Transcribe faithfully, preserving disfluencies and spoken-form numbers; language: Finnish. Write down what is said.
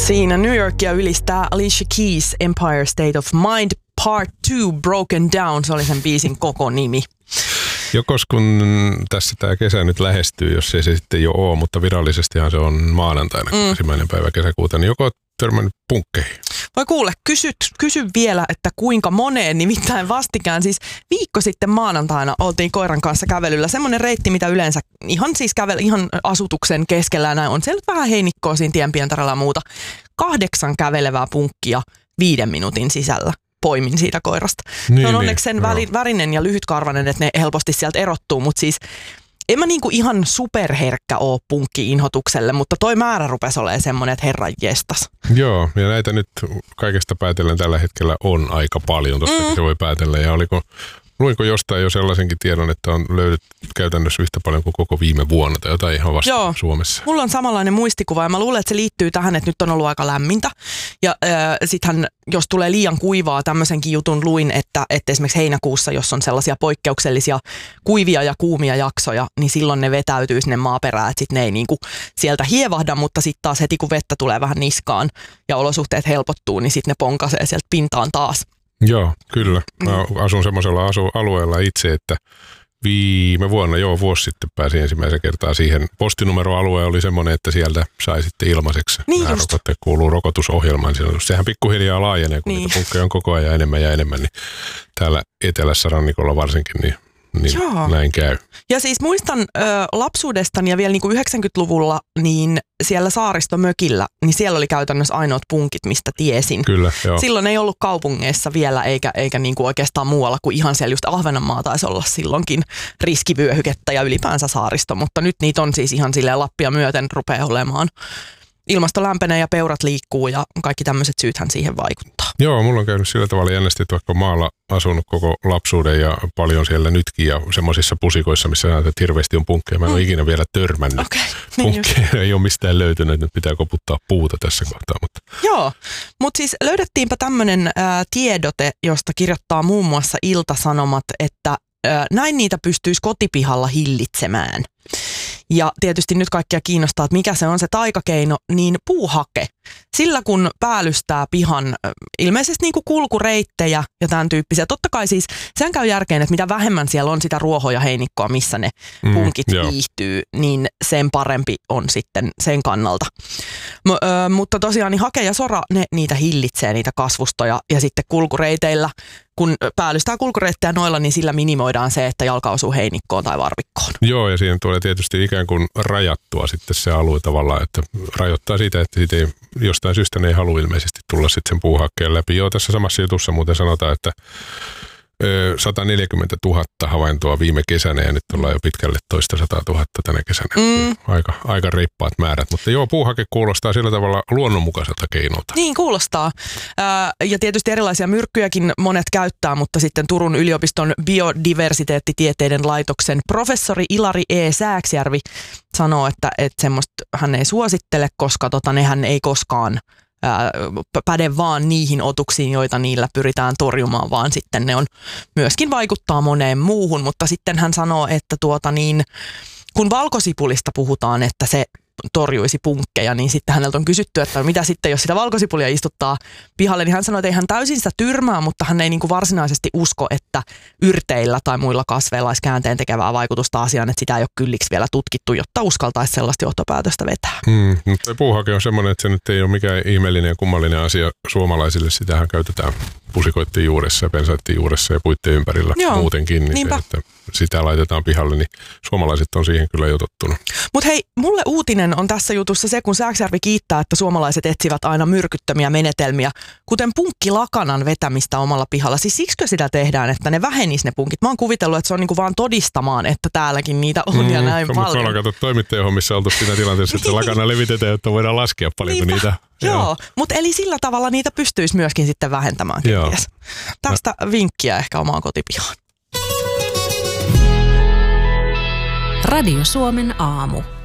Siinä New Yorkia ylistää Alicia Keys Empire State of Mind Part two Broken Down. Se oli sen biisin koko nimi. Jokos kun tässä tämä kesä nyt lähestyy, jos ei se sitten jo ole, mutta virallisestihan se on maanantaina, mm. ensimmäinen päivä kesäkuuta, niin joko törmännyt punkkeihin? Voi kuule, kysy, kysy vielä, että kuinka moneen, nimittäin vastikään siis viikko sitten maanantaina oltiin koiran kanssa kävelyllä. Semmoinen reitti, mitä yleensä ihan siis kävel, ihan asutuksen keskellä näin on. Siellä vähän heinikkoa siinä tienpientareella ja muuta. Kahdeksan kävelevää punkkia viiden minuutin sisällä. Poimin siitä koirasta. Niin, se on onneksi sen niin, värinen ja lyhytkarvainen, että ne helposti sieltä erottuu, mutta siis en mä niinku ihan superherkkä oo punkki-inhotukselle, mutta toi määrä rupesi olemaan semmoinen, että herran jestas. Joo, ja näitä nyt kaikesta päätellen tällä hetkellä on aika paljon, tuosta mm. se voi päätellä. Ja oliko, luinko jostain jo sellaisenkin tiedon, että on löydetty käytännössä yhtä paljon kuin koko viime vuonna tai jotain ihan vasta Joo. Suomessa. Mulla on samanlainen muistikuva ja mä luulen, että se liittyy tähän, että nyt on ollut aika lämmintä. Ja äh, sittenhän, jos tulee liian kuivaa, tämmöisenkin jutun luin, että, että esimerkiksi heinäkuussa, jos on sellaisia poikkeuksellisia kuivia ja kuumia jaksoja, niin silloin ne vetäytyy sinne maaperään, että sitten ne ei niinku sieltä hievahda, mutta sitten taas heti kun vettä tulee vähän niskaan ja olosuhteet helpottuu, niin sitten ne ponkasee sieltä pintaan taas. Joo, kyllä. Mä asun semmoisella asu- alueella itse, että viime vuonna, joo, vuosi sitten pääsin ensimmäisen kertaa siihen. Postinumeroalue oli semmoinen, että sieltä sai sitten ilmaiseksi. Niin nämä rokotteet kuuluu rokotusohjelmaan. Sehän pikkuhiljaa laajenee, kun niin. niitä punkkeja on koko ajan enemmän ja enemmän. Niin täällä etelässä rannikolla varsinkin, niin, niin näin käy. Ja siis muistan ö, lapsuudestani ja vielä niin kuin yhdeksänkymmentäluvulla, niin siellä saaristomökillä, niin siellä oli käytännössä ainoat punkit, mistä tiesin. Kyllä, joo. Silloin ei ollut kaupungeissa vielä, eikä, eikä niin kuin oikeastaan muualla kuin ihan siellä just Ahvenanmaa taisi olla silloinkin riskivyöhykettä ja ylipäänsä saaristo, mutta nyt niitä on siis ihan silleen Lappia myöten rupeaa olemaan. Ilmasto lämpenee ja peurat liikkuu ja kaikki tämmöiset syythän siihen vaikuttaa. Joo, mulla on käynyt sillä tavalla jännästi, että vaikka maalla asunut koko lapsuuden ja paljon siellä nytkin ja semmoisissa pusikoissa, missä näet, että hirveästi on punkkeja. Mä en mm. ole ikinä vielä törmännyt. Okay, niin punkkeja ei ole mistään löytynyt, nyt pitää koputtaa puuta tässä kohtaa. Mutta. Joo, mutta siis löydettiinpä tämmöinen ää, tiedote, josta kirjoittaa muun muassa Ilta-Sanomat, että ää, näin niitä pystyisi kotipihalla hillitsemään. Ja tietysti nyt kaikkia kiinnostaa, että mikä se on se taikakeino, niin puuhake. Sillä kun päällystää pihan ilmeisesti niin kuin kulkureittejä ja tämän tyyppisiä. Totta kai siis sen käy järkeen, että mitä vähemmän siellä on sitä ruohoa ja heinikkoa, missä ne punkit mm, viihtyy, niin sen parempi on sitten sen kannalta. M- ö, mutta tosiaan niin hake ja sora, ne niitä hillitsee, niitä kasvustoja ja sitten kulkureiteillä. Kun päällystää kulkureittejä noilla, niin sillä minimoidaan se, että jalka osuu heinikkoon tai varvikkoon. Joo, ja siihen tulee tietysti ikään kuin rajattua sitten se alue tavallaan, että rajoittaa sitä, että siitä ei, jostain syystä ne ei halua ilmeisesti tulla sitten sen puuhakkeen läpi. Joo, tässä samassa jutussa muuten sanotaan, että sata neljäkymmentätuhatta havaintoa viime kesänä ja nyt ollaan jo pitkälle toista sata tuhatta tänä kesänä. Mm. Aika, aika reippaat määrät, mutta joo, puuhake kuulostaa sillä tavalla luonnonmukaiselta keinolta. Niin kuulostaa. Ää, ja tietysti erilaisia myrkkyjäkin monet käyttää, mutta sitten Turun yliopiston biodiversiteettitieteiden laitoksen professori Ilari E. Sääksjärvi sanoo, että, että semmoista hän ei suosittele, koska tota, nehän ei koskaan päde vaan niihin otuksiin, joita niillä pyritään torjumaan, vaan sitten ne on myöskin vaikuttaa moneen muuhun, mutta sitten hän sanoo, että tuota niin, kun valkosipulista puhutaan, että se torjuisi punkkeja, niin sitten häneltä on kysytty, että mitä sitten, jos sitä valkosipulia istuttaa pihalle, niin hän sanoi, että ei hän täysin sitä tyrmää, mutta hän ei niin kuin varsinaisesti usko, että yrteillä tai muilla kasveilla olisi käänteen tekevää vaikutusta asiaan, että sitä ei ole kylliksi vielä tutkittu, jotta uskaltaisi sellaista johtopäätöstä vetää. Hmm, mutta puuhake on semmoinen, että se nyt ei ole mikään ihmeellinen ja kummallinen asia suomalaisille. Sitähän käytetään pusikoitten juuressa ja pensaitten juuressa ja puitten ympärillä Joo, muutenkin. Niin se, että sitä laitetaan pihalle, niin suomalaiset on siihen kyllä jo tottunut. Mutta hei, mulle uutinen on tässä jutussa se, kun Sääksjärvi kiittää, että suomalaiset etsivät aina myrkyttömiä menetelmiä, kuten punkkilakanan vetämistä omalla pihalla. Siis siksikö sitä tehdään, että ne vähenis ne punkit? Mä oon kuvitellut, että se on niinku vaan todistamaan, että täälläkin niitä on mm, ja näin paljon. Mutta me ollaan katsottu toimittajahommissa oltu siinä tilanteessa, että se lakana levitetään, jotta voidaan laskea paljonko niitä. Joo, Joo. mutta eli sillä tavalla niitä pystyisi myöskin sitten vähentämään kenties. Tästä no. vinkkiä ehkä omaan kotipihaan. Radio Suomen aamu.